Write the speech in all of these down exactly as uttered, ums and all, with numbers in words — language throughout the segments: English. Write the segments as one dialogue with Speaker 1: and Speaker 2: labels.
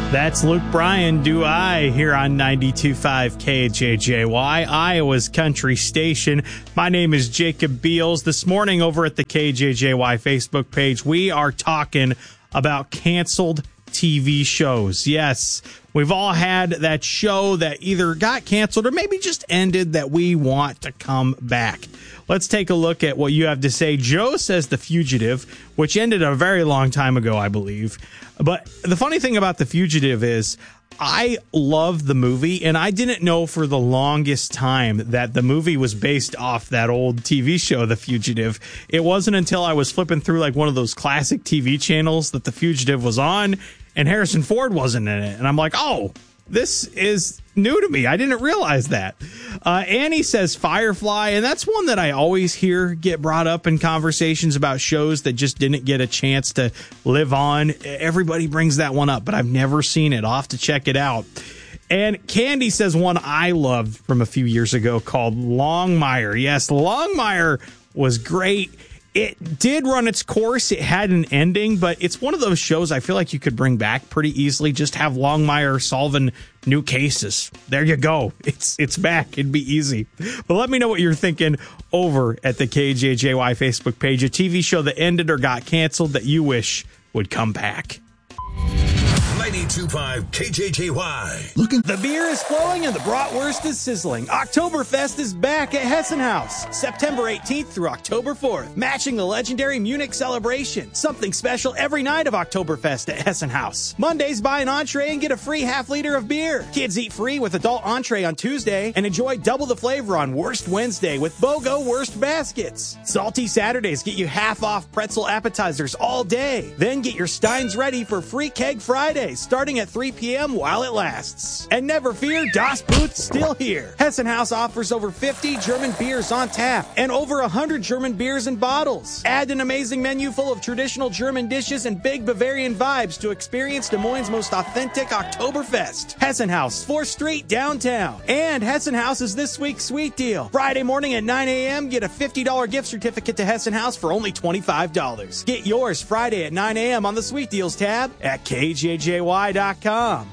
Speaker 1: That's Luke Bryan, Do I, here on ninety-two point five K J J Y, Iowa's country station. My name is Jacob Beals. This morning over at the K J J Y Facebook page, we are talking about canceled T V shows. Yes, we've all had that show that either got canceled or maybe just ended that we want to come back. Let's take a look at what you have to say. Joe says The Fugitive, which ended a very long time ago, I believe. But the funny thing about The Fugitive is I love the movie, and I didn't know for the longest time that the movie was based off that old T V show, The Fugitive. It wasn't until I was flipping through like one of those classic T V channels that The Fugitive was on, and Harrison Ford wasn't in it. And I'm like, oh, this is new to me. I didn't realize that. Uh, Annie says Firefly, and that's one that I always hear get brought up in conversations about shows that just didn't get a chance to live on. Everybody brings that one up, but I've never seen it. I'll have to check it out. And Candy says one I loved from a few years ago called Longmire. Yes, Longmire was great. It did run its course. It had an ending, but it's one of those shows I feel like you could bring back pretty easily. Just have Longmire solving new cases. There you go. It's it's back. It'd be easy. But let me know what you're thinking over at the K J J Y Facebook page. A T V show that ended or got canceled that you wish would come back.
Speaker 2: ninety-two point five K J J Y.
Speaker 1: Looking. The beer is flowing and the bratwurst is sizzling. Oktoberfest is back at Hessen House, September eighteenth through October fourth, matching the legendary Munich celebration. Something special every night of Oktoberfest at Hessen House. Mondays, buy an entree and get a free half liter of beer. Kids eat free with adult entree on Tuesday and enjoy double the flavor on Wurst Wednesday with BOGO Wurst baskets. Salty Saturdays get you half off pretzel appetizers all day. Then get your steins ready for free keg Fridays, starting at three p.m. while it lasts. And never fear, Das Boot's still here. Hessen House offers over fifty German beers on tap and over one hundred German beers in bottles. Add an amazing menu full of traditional German dishes and big Bavarian vibes to experience Des Moines' most authentic Oktoberfest. Hessen House, fourth Street, downtown. And Hessen House is this week's sweet deal. Friday morning at nine a.m., get a fifty dollars gift certificate to Hessen House for only twenty-five dollars. Get yours Friday at nine a.m. on the Sweet Deals tab at K J J Y dot com.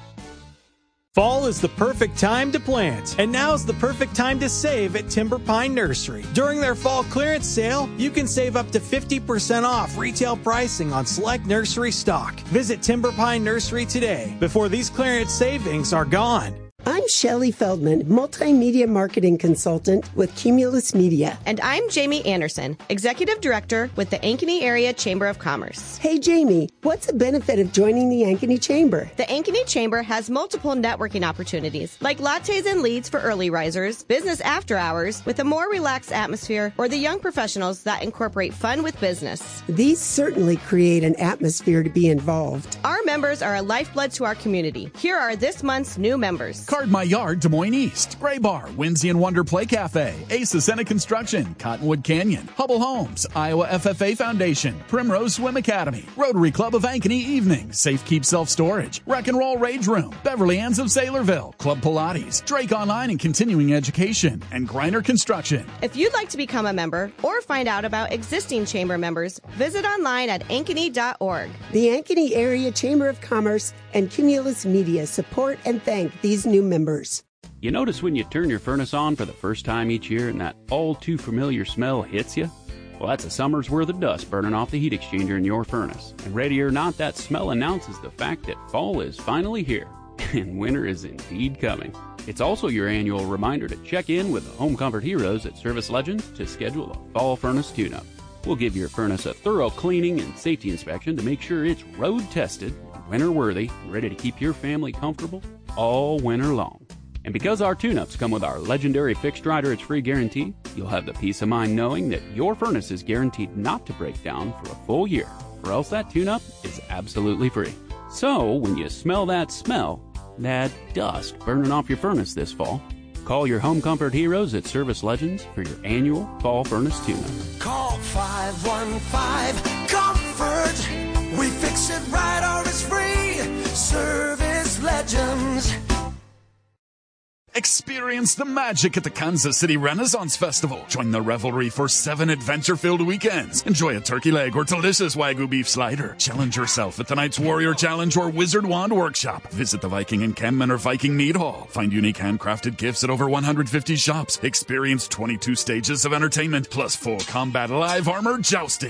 Speaker 1: Fall is the perfect time to plant, and now's the perfect time to save at Timber Pine Nursery. During their fall clearance sale, you can save up to fifty percent off retail pricing on select nursery stock. Visit Timber Pine Nursery today before these clearance savings are gone.
Speaker 3: I'm Shelley Feldman, multimedia marketing consultant with Cumulus Media.
Speaker 4: And I'm Jamie Anderson, executive director with the Ankeny Area Chamber of Commerce.
Speaker 3: Hey, Jamie, what's the benefit of joining the Ankeny Chamber?
Speaker 4: The Ankeny Chamber has multiple networking opportunities, like lattes and leads for early risers, business after hours with a more relaxed atmosphere, or the young professionals that incorporate fun with business.
Speaker 3: These certainly create an atmosphere to be involved.
Speaker 4: Our members are a lifeblood to our community. Here are this month's new members.
Speaker 5: Card My Yard, Des Moines East, Gray Bar, Whimsy and Wonder Play Cafe, Ace Ascena Construction, Cottonwood Canyon, Hubble Homes, Iowa F F A Foundation, Primrose Swim Academy, Rotary Club of Ankeny Evening, Safe Keep Self Storage, Wreck and Roll Rage Room, Beverly Ann's of Saylorville, Club Pilates, Drake Online and Continuing Education, and Griner Construction.
Speaker 4: If you'd like to become a member or find out about existing chamber members, visit online at ankeny dot org.
Speaker 3: The Ankeny Area Chamber of Commerce and Cumulus Media support and thank these new members.
Speaker 6: You notice when you turn your furnace on for the first time each year and that all-too-familiar smell hits you? Well, that's a summer's worth of dust burning off the heat exchanger in your furnace. And ready or not, that smell announces the fact that fall is finally here, and winter is indeed coming. It's also your annual reminder to check in with the Home Comfort Heroes at Service Legends to schedule a fall furnace tune-up. We'll give your furnace a thorough cleaning and safety inspection to make sure it's road-tested, winter-worthy, and ready to keep your family comfortable all winter long. And because our tune-ups come with our legendary Fixed Rider It's Free guarantee, you'll have the peace of mind knowing that your furnace is guaranteed not to break down for a full year, or else that tune-up is absolutely free. So, when you smell that smell, that dust burning off your furnace this fall, call your Home Comfort Heroes at Service Legends for your annual fall furnace tune-up.
Speaker 7: Call five one five comfort. We fix it right or it's free. Service Legends.
Speaker 5: Experience the magic at the Kansas City Renaissance Festival. Join the revelry for seven adventure-filled weekends. Enjoy a turkey leg or delicious Wagyu beef slider. Challenge yourself at tonight's Warrior Challenge or Wizard Wand Workshop. Visit the Viking Encampment or Viking Mead Hall. Find unique handcrafted gifts at over one hundred fifty shops. Experience twenty-two stages of entertainment, plus full combat live armor jousting.